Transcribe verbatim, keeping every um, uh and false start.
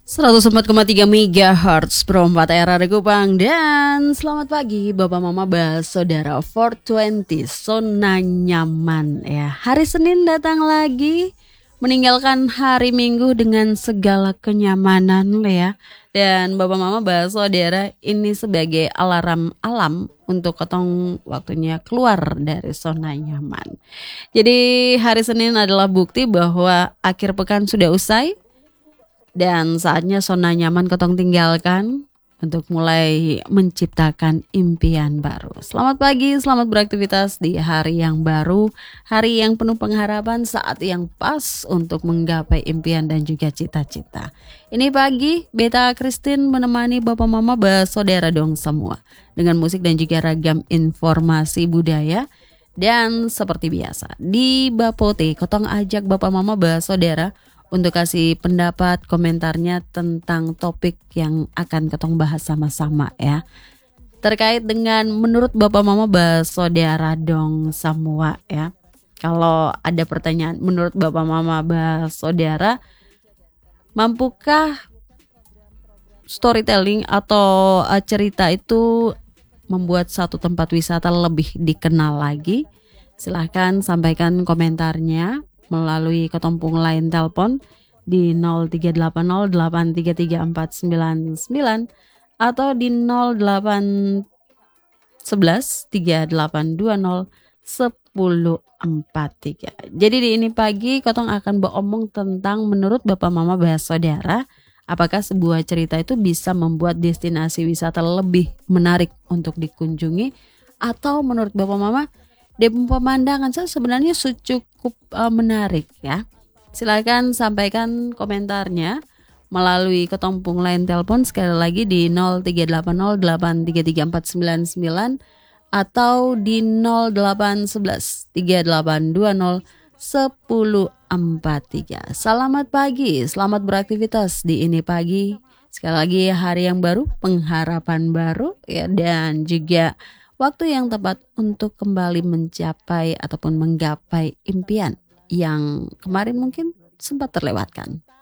seratus empat koma tiga megahertz Pro empat era Kupang. Dan selamat pagi Bapak Mama Bah Saudara. Empat dua puluh zona nyaman ya. Hari Senin datang lagi, meninggalkan hari Minggu dengan segala kenyamanan ya. Dan Bapak Mama Bah Saudara, ini sebagai alarm alam untuk ketong waktunya keluar dari zona nyaman. Jadi hari Senin adalah bukti bahwa akhir pekan sudah usai dan saatnya zona nyaman ketong tinggalkan untuk mulai menciptakan impian baru. Selamat pagi, selamat beraktivitas di hari yang baru, hari yang penuh pengharapan, saat yang pas untuk menggapai impian dan juga cita-cita. Ini pagi, Beta Christine menemani Bapak Mama Bah Saudara dong semua dengan musik dan juga ragam informasi budaya. Dan seperti biasa, di Bapote, kotong ajak Bapak Mama Bah Saudara untuk kasih pendapat, komentarnya tentang topik yang akan ketong bahas sama-sama ya. Terkait dengan menurut Bapak Mama Bah Saudara dong semua ya. Kalau ada pertanyaan menurut Bapak Mama Bah Saudara, mampukah storytelling atau uh, cerita itu membuat satu tempat wisata lebih dikenal lagi? Silahkan sampaikan komentarnya melalui ketumpung line telepon di nol tiga delapan nol delapan tiga tiga empat sembilan sembilan atau di nol delapan satu satu tiga delapan dua nol satu empat tiga. Jadi di ini pagi Kotong akan beromong tentang menurut Bapak Mama Bah Saudara, apakah sebuah cerita itu bisa membuat destinasi wisata lebih menarik untuk dikunjungi, atau menurut Bapak Mama pemandangan saya sebenarnya cukup uh, menarik ya. Silakan sampaikan komentarnya melalui ketumpung line telepon sekali lagi di nol tiga delapan nol delapan tiga tiga empat sembilan sembilan atau di nol delapan satu satu tiga delapan dua nol satu empat tiga. Selamat pagi, selamat beraktivitas di ini pagi. Sekali lagi hari yang baru, pengharapan baru ya, dan juga waktu yang tepat untuk kembali mencapai ataupun menggapai impian yang kemarin mungkin sempat terlewatkan.